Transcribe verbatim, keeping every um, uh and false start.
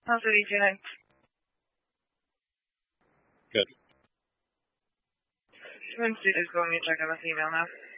How's the D J? Good. Twin Studios calling me to check on this email now.